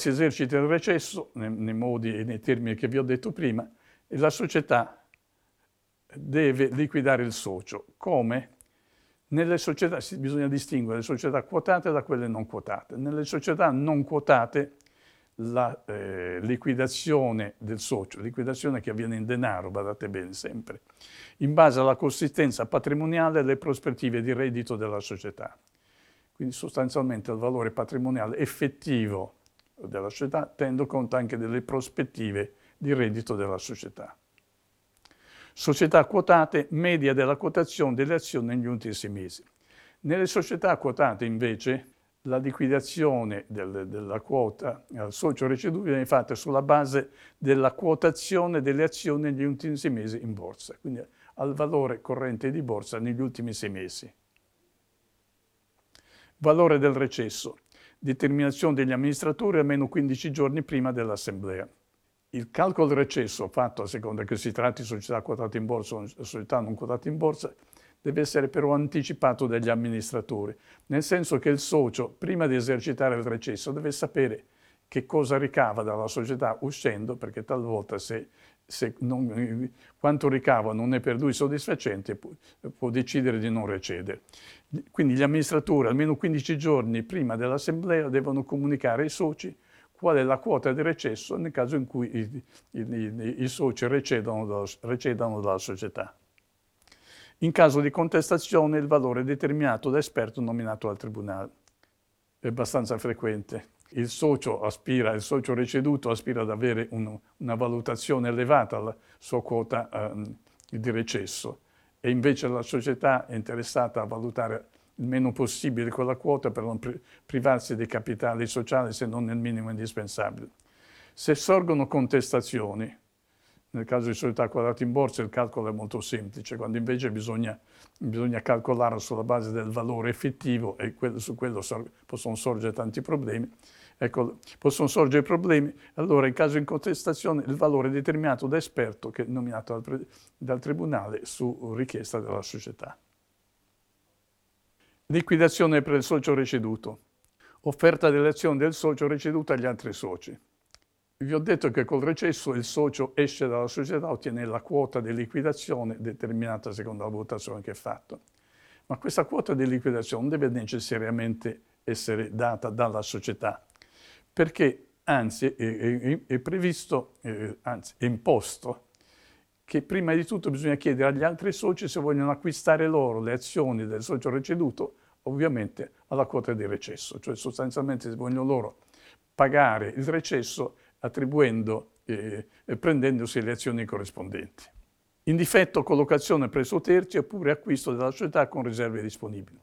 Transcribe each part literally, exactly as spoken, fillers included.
si esercita il recesso nei, nei modi e nei termini che vi ho detto prima e la società deve liquidare il socio. Come? Nelle società bisogna distinguere le società quotate da quelle non quotate. Nelle società non quotate la eh, liquidazione del socio, liquidazione che avviene in denaro, badate bene sempre, in base alla consistenza patrimoniale e alle prospettive di reddito della società. Quindi sostanzialmente il valore patrimoniale effettivo della società tenendo conto anche delle prospettive di reddito della società. Società quotate, media della quotazione delle azioni negli ultimi sei mesi. Nelle società quotate invece la liquidazione del, della quota al socio receduto viene fatta sulla base della quotazione delle azioni negli ultimi sei mesi in borsa, quindi al valore corrente di borsa negli ultimi sei mesi. Valore del recesso. Determinazione degli amministratori almeno quindici giorni prima dell'assemblea. Il calcolo del recesso, fatto a seconda che si tratti di società quotate in borsa o società non quotate in borsa, deve essere però anticipato dagli amministratori, nel senso che il socio, prima di esercitare il recesso, deve sapere che cosa ricava dalla società uscendo, perché talvolta se, se non, quanto ricava non è per lui soddisfacente, può, può decidere di non recedere. Quindi gli amministratori, almeno quindici giorni prima dell'assemblea, devono comunicare ai soci qual è la quota di recesso nel caso in cui i, i, i, i soci recedano dalla, recedano dalla società. In caso di contestazione il valore è determinato da esperto nominato dal tribunale. È abbastanza frequente. Il socio aspira, il socio receduto aspira ad avere un, una valutazione elevata alla sua quota eh, di recesso e invece la società è interessata a valutare il meno possibile quella quota per non pri privarsi dei capitali sociali se non nel minimo indispensabile. Se sorgono contestazioni, nel caso di società quotate in borsa il calcolo è molto semplice, quando invece bisogna, bisogna calcolare sulla base del valore effettivo e quello, su quello sor possono sorgere tanti problemi. Ecco, possono sorgere problemi, allora in caso di contestazione il valore è determinato da esperto che è nominato dal, dal tribunale su richiesta della società. Liquidazione per il socio receduto. Offerta delle azioni del socio receduto agli altri soci. Vi ho detto che col recesso il socio esce dalla società, ottiene la quota di liquidazione determinata secondo la votazione che è fatta. Ma questa quota di liquidazione non deve necessariamente essere data dalla società, perché anzi è, è, è previsto, eh, anzi è imposto, che prima di tutto bisogna chiedere agli altri soci se vogliono acquistare loro le azioni del socio receduto, ovviamente alla quota di recesso, cioè sostanzialmente se vogliono loro pagare il recesso attribuendo e eh, prendendosi le azioni corrispondenti. In difetto collocazione presso terzi oppure acquisto della società con riserve disponibili.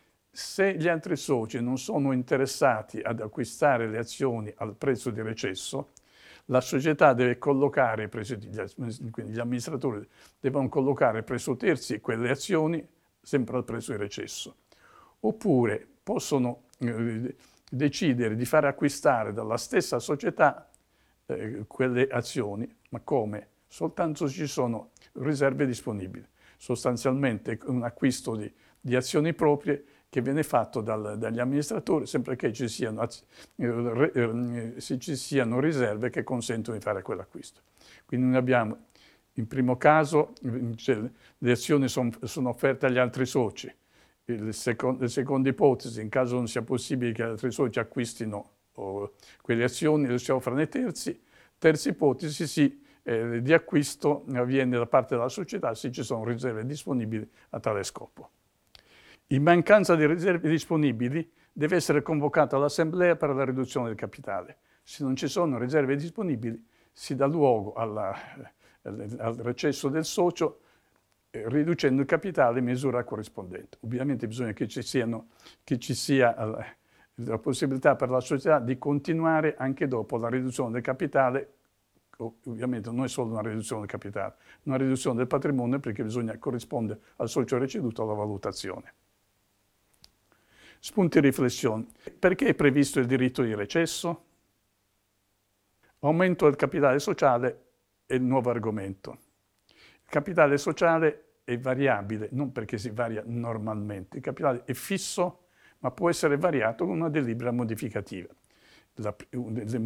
Se gli altri soci non sono interessati ad acquistare le azioni al prezzo di recesso, la società deve collocare, presso, quindi gli amministratori devono collocare presso terzi quelle azioni sempre al prezzo di recesso. Oppure possono eh, decidere di far acquistare dalla stessa società eh, quelle azioni, ma come? Soltanto se ci sono riserve disponibili. Sostanzialmente un acquisto di, di azioni proprie che viene fatto dal, dagli amministratori sempre che ci siano, eh, eh, se ci siano riserve che consentono di fare quell'acquisto. Quindi noi abbiamo, in primo caso, cioè, le azioni son, sono offerte agli altri soci. Il secondo, la seconda ipotesi, in caso non sia possibile che gli altri soci acquistino oh, quelle azioni, le si offrono ai terzi. Terza ipotesi, sì, eh, di acquisto avviene da parte della società se ci sono riserve disponibili a tale scopo. In mancanza di riserve disponibili deve essere convocata l'assemblea per la riduzione del capitale. Se non ci sono riserve disponibili si dà luogo alla, al recesso del socio eh, riducendo il capitale in misura corrispondente. Ovviamente bisogna che ci, siano, che ci sia la, la possibilità per la società di continuare anche dopo la riduzione del capitale. Ovviamente non è solo una riduzione del capitale, una riduzione del patrimonio perché bisogna corrispondere al socio receduto alla valutazione. Spunti di riflessione. Perché è previsto il diritto di recesso? Aumento del capitale sociale è il nuovo argomento. Il capitale sociale è variabile, non perché si varia normalmente. Il capitale è fisso, ma può essere variato con una delibera modificativa. La,